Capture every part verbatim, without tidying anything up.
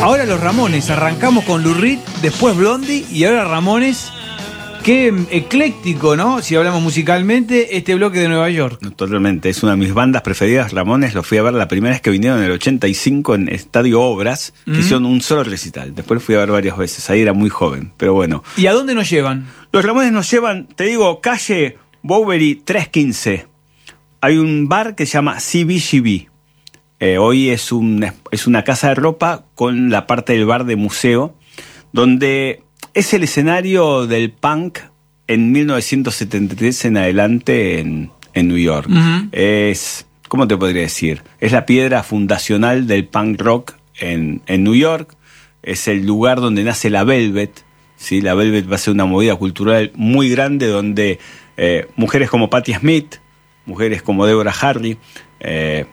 Ahora los Ramones, arrancamos con Lou Reed, después Blondie y ahora Ramones. Qué ecléctico, ¿no? Si hablamos musicalmente, este bloque de Nueva York. Totalmente, es una de mis bandas preferidas, Ramones. Los fui a ver la primera vez que vinieron en el ochenta y cinco en Estadio Obras, que mm-hmm. hicieron un solo recital. Después fui a ver varias veces, ahí era muy joven, pero bueno. ¿Y a dónde nos llevan? Los Ramones nos llevan, te digo, calle Bowery trescientos quince. Hay un bar que se llama C B G B. Eh, hoy es, un, es una casa de ropa con la parte del bar de museo, donde es el escenario del punk en mil novecientos setenta y tres en adelante en, en New York. Uh-huh. Es, ¿cómo te podría decir? Es la piedra fundacional del punk rock en, en New York. Es el lugar donde nace la Velvet. ¿Sí? La Velvet va a ser una movida cultural muy grande donde eh, mujeres como Patti Smith, mujeres como Deborah Harry, eh,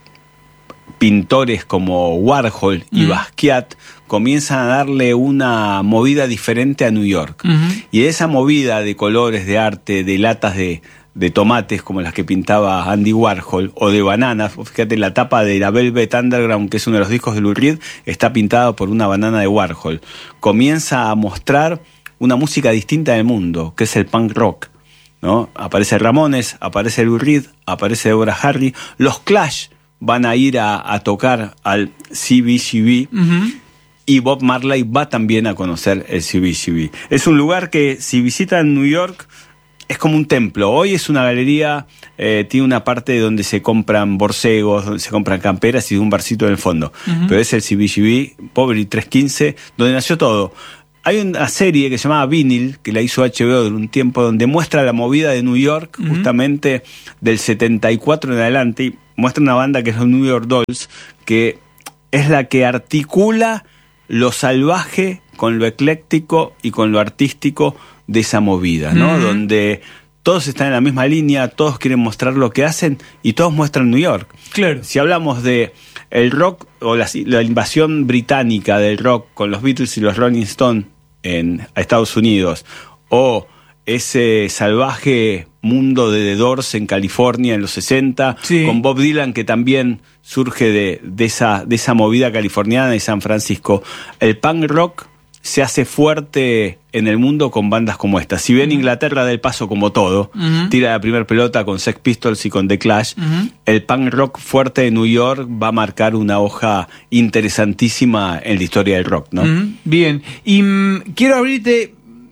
pintores como Warhol y uh-huh. Basquiat comienzan a darle una movida diferente a New York. Uh-huh. Y esa movida de colores, de arte, de latas de, de tomates como las que pintaba Andy Warhol, o de bananas, fíjate, la tapa de la Velvet Underground, que es uno de los discos de Lou Reed, está pintada por una banana de Warhol. Comienza a mostrar una música distinta del mundo, que es el punk rock, ¿no? Aparece Ramones, aparece Lou Reed, aparece Deborah Harry, los Clash van a ir a, a tocar al C B G B, uh-huh. y Bob Marley va también a conocer el C B G B. Es un lugar que, si visitan New York, es como un templo. Hoy es una galería, eh, tiene una parte donde se compran borcegos, donde se compran camperas y un barcito en el fondo. Uh-huh. Pero es el C B G B, Bowery trescientos quince, donde nació todo. Hay una serie que se llamaba Vinyl, que la hizo H B O durante un tiempo, donde muestra la movida de New York, uh-huh. justamente del setenta y cuatro en adelante, y muestra una banda que es los New York Dolls, que es la que articula lo salvaje con lo ecléctico y con lo artístico de esa movida, ¿no? Uh-huh. Donde todos están en la misma línea, todos quieren mostrar lo que hacen y todos muestran New York. Claro. Si hablamos de el rock o la, la invasión británica del rock con los Beatles y los Rolling Stones en a Estados Unidos, o ese salvaje mundo de The Doors en California en los sesenta, sí. con Bob Dylan, que también surge de, de, esa, de esa movida californiana de San Francisco. El punk rock se hace fuerte en el mundo con bandas como esta. Si bien Inglaterra da el paso como todo, uh-huh. tira la primera pelota con Sex Pistols y con The Clash, uh-huh. el punk rock fuerte de New York va a marcar una hoja interesantísima en la historia del rock, ¿no? Uh-huh. Bien, y um, quiero abrirte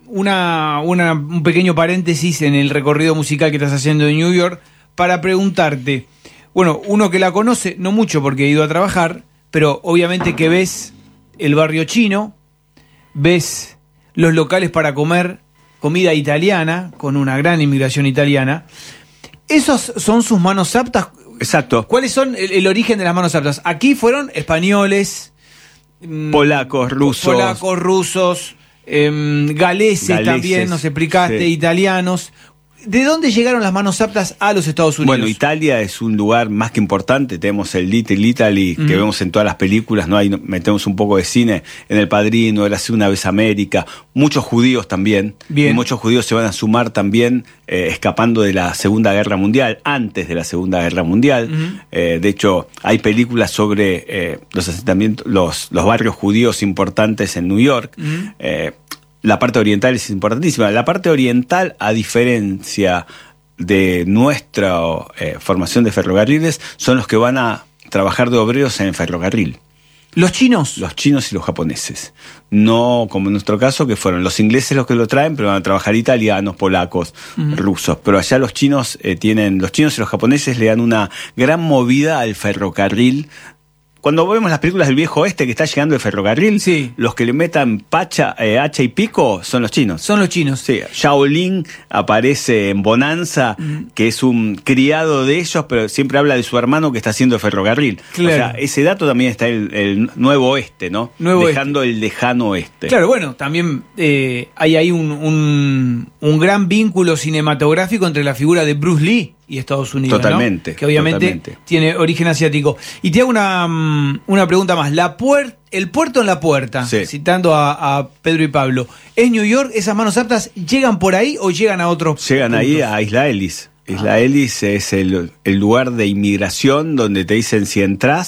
una, una, un pequeño paréntesis en el recorrido musical que estás haciendo en New York para preguntarte, bueno, uno que la conoce, no mucho porque he ido a trabajar, pero obviamente que ves el barrio chino, ves los locales para comer comida italiana, con una gran inmigración italiana. ¿Esos son sus manos aptas? Exacto. ¿Cuáles son el, el origen de las manos aptas? Aquí fueron españoles, polacos, rusos. Polacos, rusos, eh, galeses, galeses también, nos explicaste, sí. italianos. ¿De dónde llegaron las manos aptas a los Estados Unidos? Bueno, Italia es un lugar más que importante. Tenemos el Little Italy, uh-huh. que vemos en todas las películas, ¿no? Ahí metemos un poco de cine en El Padrino, Érase una vez América. Muchos judíos también. Bien. Y muchos judíos se van a sumar también, eh, escapando de la Segunda Guerra Mundial, antes de la Segunda Guerra Mundial. Uh-huh. Eh, de hecho, hay películas sobre eh, los asentamientos, los, los barrios judíos importantes en New York. Uh-huh. Eh, La parte oriental es importantísima. La parte oriental, a diferencia de nuestra eh, formación de ferrocarriles, son los que van a trabajar de obreros en el ferrocarril. ¿Los chinos? Los chinos y los japoneses. No como en nuestro caso, que fueron los ingleses los que lo traen, pero van a trabajar italianos, polacos, uh-huh. rusos. Pero allá los chinos eh, tienen, los chinos y los japoneses le dan una gran movida al ferrocarril. Cuando vemos las películas del viejo oeste que está llegando el ferrocarril, sí. los que le metan pacha, eh, hacha y pico son los chinos. Son los chinos. Sí. Shaolin aparece en Bonanza, mm. que es un criado de ellos, pero siempre habla de su hermano que está haciendo el ferrocarril. Claro. O sea, ese dato también está en el, el nuevo oeste, ¿no? Nuevo Dejando oeste. El lejano oeste. Claro, bueno, también eh, hay ahí un, un, un gran vínculo cinematográfico entre la figura de Bruce Lee y Estados Unidos, totalmente, ¿no? Que obviamente totalmente. Tiene origen asiático. Y te hago una, una pregunta más. La puer- el puerto en la puerta, sí. citando a, a Pedro y Pablo, ¿es New York? ¿Esas manos aptas llegan por ahí o llegan a otros Llegan puntos? Ahí a Isla Ellis. Isla ah. Ellis es el, el lugar de inmigración donde te dicen si entras,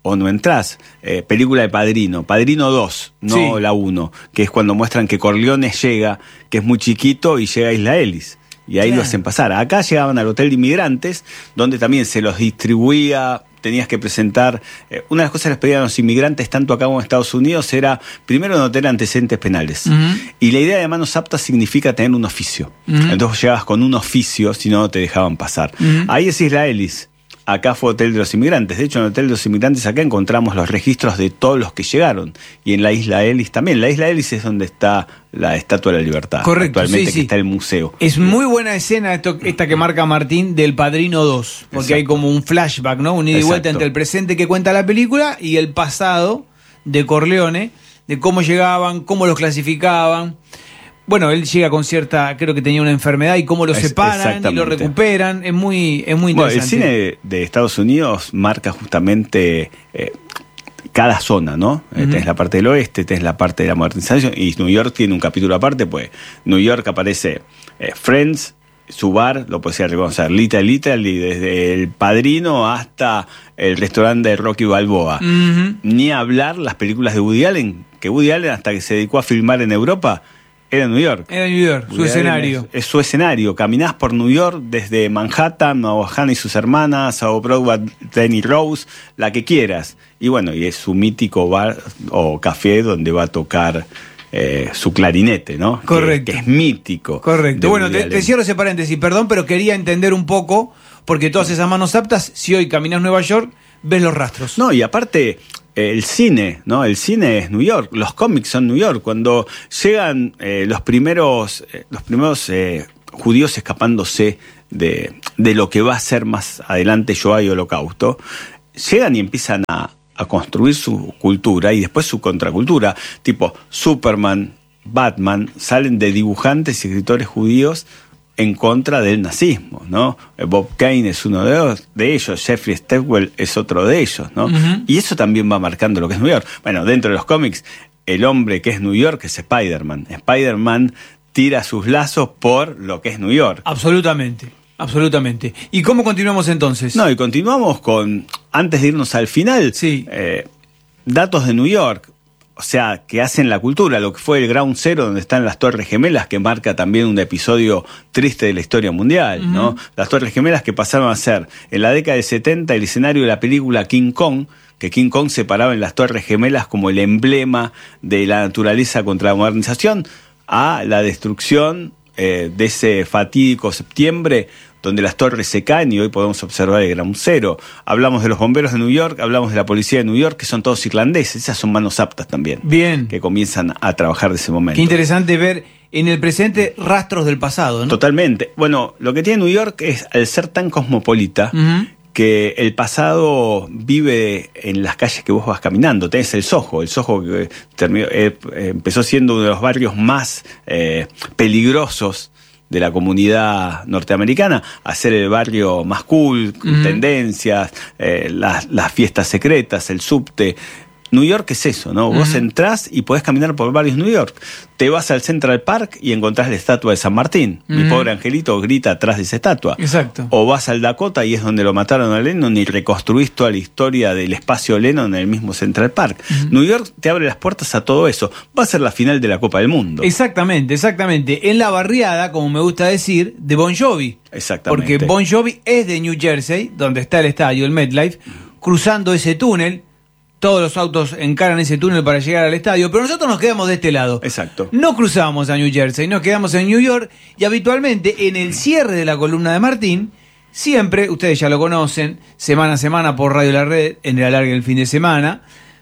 o no entras. Eh, película de Padrino, Padrino dos, no Sí. la uno, que es cuando muestran que Corleone llega, que es muy chiquito, y llega a Isla Ellis. Y ahí Claro. lo hacen pasar. Acá llegaban al hotel de inmigrantes, donde también se los distribuía, tenías que presentar. Eh, una de las cosas que les pedían a los inmigrantes, tanto acá como en Estados Unidos, era primero no tener antecedentes penales. Uh-huh. Y la idea de manos aptas significa tener un oficio. Uh-huh. Entonces llegabas con un oficio, si no, no te dejaban pasar. Uh-huh. Ahí es Isla Ellis. Acá fue Hotel de los Inmigrantes. De hecho, en el Hotel de los Inmigrantes acá encontramos los registros de todos los que llegaron. Y en la Isla Ellis también. La Isla Ellis es donde está la Estatua de la Libertad. Correcto, Actualmente sí, que sí. está el museo. Es muy buena escena esto, esta que marca Martín del Padrino dos, porque Exacto. hay como un flashback, ¿no? Un ida y Exacto. vuelta entre el presente que cuenta la película y el pasado de Corleone, de cómo llegaban, cómo los clasificaban. Bueno, él llega con cierta, creo que tenía una enfermedad, y cómo lo Es- separan y lo exactamente. recuperan. Es muy, es muy Bueno, el interesante. cine de Estados Unidos marca justamente eh, cada zona, ¿no? Eh, Ujú. Tenés la parte del oeste, tenés la parte de la modernización, y New York tiene un capítulo aparte, pues New York aparece eh, Friends, su bar, lo podés reconocer, Little Little, y desde El Padrino hasta el restaurante de Rocky Balboa. Ujú. Ni hablar las películas de Woody Allen, que Woody Allen, hasta que se dedicó a filmar en Europa, era en New York. Era New York, su Woody Allen escenario. Es, es su escenario. Caminás por New York desde Manhattan, Manhattan y sus hermanas, o Broadway, Danny Rose, la que quieras. Y bueno, y es su mítico bar o café donde va a tocar eh, su clarinete, ¿no? Correcto. Que, que es mítico. Correcto. de Bueno, Woody te, Allen. te cierro ese paréntesis, perdón, pero quería entender un poco, porque todas esas manos aptas, si hoy caminas Nueva York, ves los rastros. No, y aparte, eh, el cine, ¿no? El cine es New York, los cómics son New York. Cuando llegan eh, los primeros, eh, los primeros eh, judíos escapándose de, de lo que va a ser más adelante Shoah y Holocausto, llegan y empiezan a, a construir su cultura y después su contracultura, tipo Superman, Batman, salen de dibujantes y escritores judíos en contra del nazismo, ¿no? Bob Kane es uno de, de ellos, Jeffrey Stepwell es otro de ellos, ¿no? Uh-huh. Y eso también va marcando lo que es New York. Bueno, dentro de los cómics, el hombre que es New York es Spider-Man. Spider-Man tira sus lazos por lo que es New York. Absolutamente, absolutamente. ¿Y cómo continuamos entonces? No, y continuamos con, antes de irnos al final, Sí. eh, datos de New York. O sea, que hacen la cultura, lo que fue el Ground Zero, donde están las Torres Gemelas, que marca también un episodio triste de la historia mundial, uh-huh. ¿no? Las Torres Gemelas que pasaron a ser, en la década del setenta, el escenario de la película King Kong, que King Kong se paraba en las Torres Gemelas como el emblema de la naturaleza contra la modernización, a la destrucción eh, de ese fatídico septiembre, donde las torres se caen y hoy podemos observar el Ground Zero. Hablamos de los bomberos de New York, hablamos de la policía de New York, que son todos irlandeses, esas son manos aptas también. Bien. Que comienzan a trabajar de ese momento. Qué interesante ver en el presente rastros del pasado, ¿no? Totalmente. Bueno, lo que tiene New York es, al ser tan cosmopolita, Uh-huh. que el pasado vive en las calles que vos vas caminando. Tenés el Soho, el Soho que terminó, eh, empezó siendo uno de los barrios más eh, peligrosos de la comunidad norteamericana, a ser el barrio más cool, con Uh-huh. tendencias, eh, las, las fiestas secretas, el subte. New York es eso, ¿no? Vos Uh-huh. entrás y podés caminar por barrios New York. Te vas al Central Park y encontrás la estatua de San Martín. Mi Uh-huh. pobre angelito grita atrás de esa estatua. Exacto. O vas al Dakota y es donde lo mataron a Lennon y reconstruís toda la historia del espacio Lennon en el mismo Central Park. Uh-huh. New York te abre las puertas a todo eso. Va a ser la final de la Copa del Mundo. Exactamente, exactamente. En la barriada, como me gusta decir, de Bon Jovi. Exactamente. Porque Bon Jovi es de New Jersey, donde está el estadio, el MetLife, cruzando ese túnel. Todos los autos encaran ese túnel para llegar al estadio, pero nosotros nos quedamos de este lado. Exacto. No cruzamos a New Jersey, nos quedamos en New York y habitualmente en el cierre de la columna de Martín, siempre, ustedes ya lo conocen, semana a semana por Radio La Red, en el alargue del fin de semana,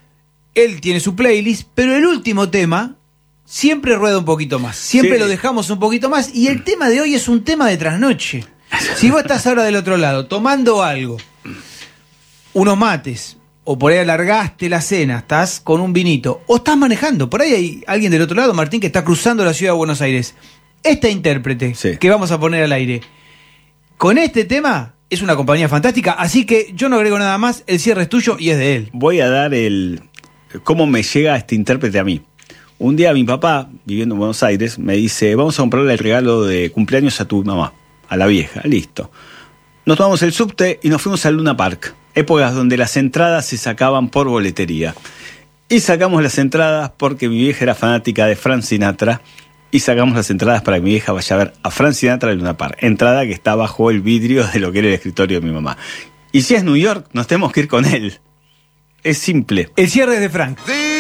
él tiene su playlist, pero el último tema siempre rueda un poquito más, siempre Sí. lo dejamos un poquito más y el tema de hoy es un tema de trasnoche. Si vos estás ahora del otro lado tomando algo, unos mates, o por ahí alargaste la cena, estás con un vinito, o estás manejando, por ahí hay alguien del otro lado, Martín, que está cruzando la ciudad de Buenos Aires. Esta intérprete Sí. que vamos a poner al aire, con este tema, es una compañía fantástica, así que yo no agrego nada más, el cierre es tuyo y es de él. Voy a dar el... cómo me llega este intérprete a mí. Un día mi papá, viviendo en Buenos Aires, me dice, vamos a comprarle el regalo de cumpleaños a tu mamá, a la vieja, listo. Nos tomamos el subte y nos fuimos al Luna Park. épocas donde las entradas se sacaban por boletería. Y sacamos las entradas porque mi vieja era fanática de Frank Sinatra, y sacamos las entradas para que mi vieja vaya a ver a Frank Sinatra en Luna Park. Entrada que está bajo el vidrio de lo que era el escritorio de mi mamá. Y si es New York, nos tenemos que ir con él. Es simple. El cierre es de Frank. The